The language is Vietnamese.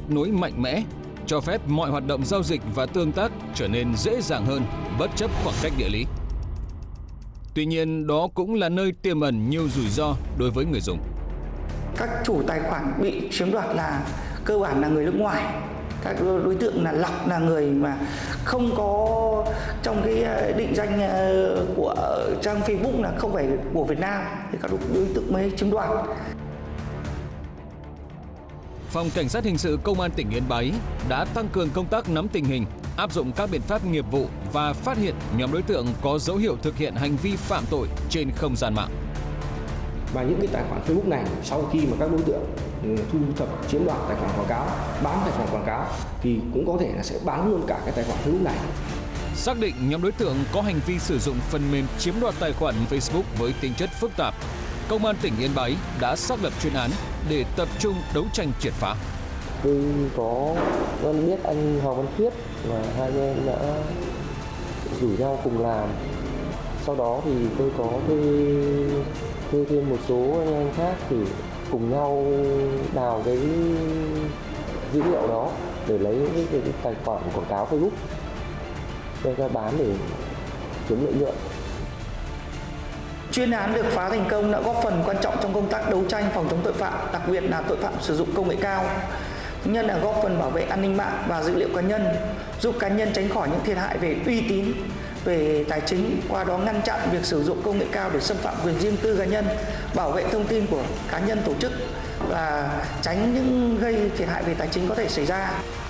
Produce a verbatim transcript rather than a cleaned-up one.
nối mạnh mẽ, cho phép mọi hoạt động giao dịch và tương tác trở nên dễ dàng hơn bất chấp khoảng cách địa lý. Tuy nhiên, đó cũng là nơi tiềm ẩn nhiều rủi ro đối với người dùng. Các chủ tài khoản bị chiếm đoạt là cơ bản là người nước ngoài. Các đối tượng là lọc là người mà không có trong cái định danh của trang Facebook là không phải của Việt Nam thì các đối tượng mới chiếm đoạt. Phòng Cảnh sát Hình sự Công an tỉnh Yên Bái đã tăng cường công tác nắm tình hình, áp dụng các biện pháp nghiệp vụ và phát hiện nhóm đối tượng có dấu hiệu thực hiện hành vi phạm tội trên không gian mạng. Và những cái tài khoản Facebook này sau khi mà các đối tượng thu thập chiếm đoạt tài khoản quảng cáo, bán tài khoản quảng cáo thì cũng có thể là sẽ bán luôn cả cái tài khoản Facebook này. Xác định nhóm đối tượng có hành vi sử dụng phần mềm chiếm đoạt tài khoản Facebook với tính chất phức tạp, Công an tỉnh Yên Bái đã xác lập chuyên án để tập trung đấu tranh triệt phá. Tôi có quen biết anh Hoàng Văn Quyết và hai anh em đã rủ nhau cùng làm. Sau đó thì tôi có thuê, thuê thêm một số anh em khác thì cùng nhau đào cái dữ liệu đó để lấy cái, cái, cái tài khoản quảng cáo Facebook để ra bán để kiếm lợi nhuận. Chuyên án được phá thành công đã góp phần quan trọng trong công tác đấu tranh phòng chống tội phạm, đặc biệt là tội phạm sử dụng công nghệ cao. Thứ nhất là góp phần bảo vệ an ninh mạng và dữ liệu cá nhân, giúp cá nhân tránh khỏi những thiệt hại về uy tín, về tài chính, qua đó ngăn chặn việc sử dụng công nghệ cao để xâm phạm quyền riêng tư cá nhân, bảo vệ thông tin của cá nhân tổ chức và tránh những gây thiệt hại về tài chính có thể xảy ra.